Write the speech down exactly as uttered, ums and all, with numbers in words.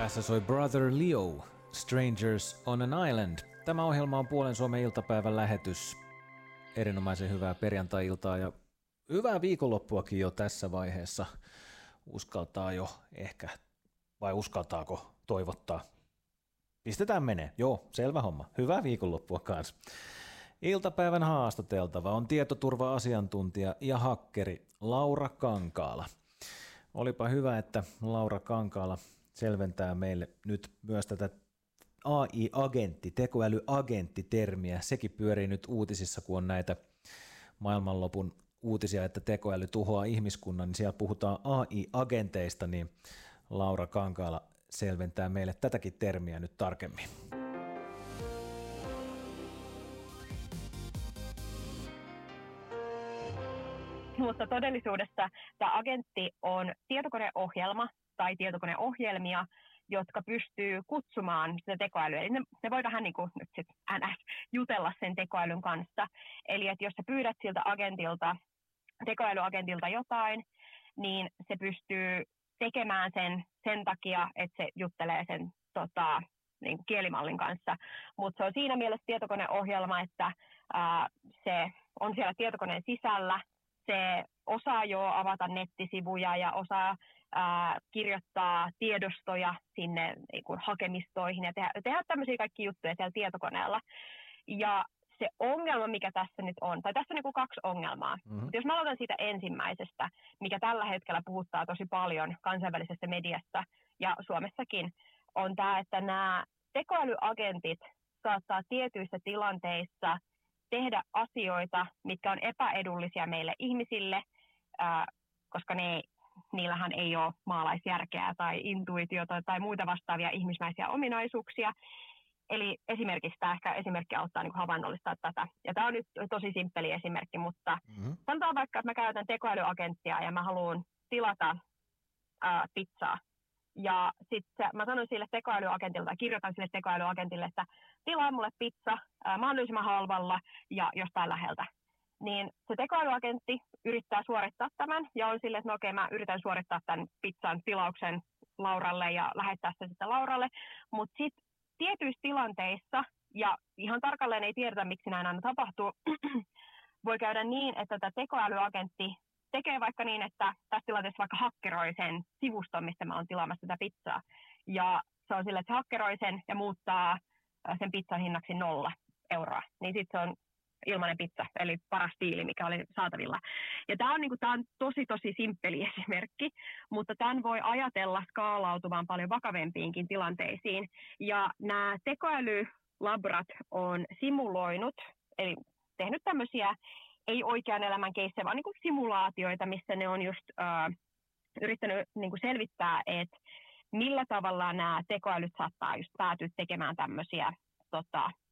Tässä soi Brother Leo, Strangers on an Island. Tämä ohjelma on Puolen Suomen iltapäivän lähetys. Erinomaisen hyvää perjantai-iltaa ja hyvää viikonloppuakin jo tässä vaiheessa. Uskaltaa jo ehkä, vai uskaltaako toivottaa? Pistetään menee. Joo, selvä homma. Hyvää viikonloppua kanssa. Iltapäivän haastateltava on tietoturva-asiantuntija ja hakkeri Laura Kankaala. Olipa hyvä, että Laura Kankaala selventää meille nyt myös tätä A I-agentti, tekoälyagentti-termiä. Sekin pyörii nyt uutisissa, kun on näitä maailmanlopun uutisia, että tekoäly tuhoaa ihmiskunnan, niin siellä puhutaan A I-agenteista, niin Laura Kankaala selventää meille tätäkin termiä nyt tarkemmin. Mutta todellisuudessa tämä agentti on tietokoneohjelma tai tietokoneohjelmia, jotka pystyy kutsumaan sitä tekoälyä. Eli ne, ne voi vähän niin kuin nyt sit ns. Jutella sen tekoälyn kanssa. Eli että jos sä pyydät siltä agentilta, tekoälyagentilta jotain, niin se pystyy tekemään sen sen takia, että se juttelee sen tota, niin kuin kielimallin kanssa. Mutta se on siinä mielessä tietokoneohjelma, että ää, se on siellä tietokoneen sisällä. Se osaa jo avata nettisivuja ja osaa ää, kirjoittaa tiedostoja sinne niin kuin hakemistoihin ja tehdä, tehdä tämmöisiä kaikkia juttuja siellä tietokoneella. Ja se ongelma, mikä tässä nyt on, tai tässä on niin kuin kaksi ongelmaa. Mm-hmm. Jos mä aloitan siitä ensimmäisestä, mikä tällä hetkellä puhuttaa tosi paljon kansainvälisessä mediassa ja Suomessakin, on tämä, että nämä tekoälyagentit saattaa tietyissä tilanteissa tehdä asioita, mitkä on epäedullisia meille ihmisille, ää, koska ne, niillähän ei ole maalaisjärkeä tai intuitiota tai muita vastaavia ihmismäisiä ominaisuuksia. Eli esimerkiksi tämä ehkä esimerkki auttaa niin havainnollistaa tätä. Ja tämä on nyt tosi simppeli esimerkki, mutta mm-hmm. sanotaan vaikka, että mä käytän tekoälyagenttia ja mä haluan tilata ää, pizzaa. Ja sitten mä sanon sille tekoälyagentilta, kirjoitan sille tekoälyagentille, että tilaa mulle pizza ää, mahdollisimman halvalla ja jostain läheltä. Niin se tekoälyagentti yrittää suorittaa tämän ja on silleen, että no okei, mä yritän suorittaa tämän pizzan tilauksen Lauralle ja lähettää sen sitten Lauralle. Mutta sitten tietyissä tilanteissa, ja ihan tarkalleen ei tiedetä, miksi näin aina tapahtuu, voi käydä niin, että tämä tekoälyagentti tekee vaikka niin, että tässä tilanteessa vaikka hakkeroi sen sivuston, mistä mä oon tilaamassa tätä pizzaa. Ja se on sille, että se hakkeroi sen ja muuttaa sen pizzan hinnaksi nolla euroa. Niin sitten se on ilmainen pizza, eli paras diili, mikä oli saatavilla. Ja tämä on, niinku, tää on tosi, tosi simppeli esimerkki, mutta tämän voi ajatella skaalautumaan paljon vakavempiinkin tilanteisiin. Ja nämä tekoälylabrat on simuloinut, eli tehnyt tämmöisiä ei oikean elämän keissejä, vaan niin kuin simulaatioita, missä ne on just äh, yrittänyt niin kuin selvittää, että millä tavalla nämä tekoälyt saattaa just päätyä tekemään tämmöisiä tota,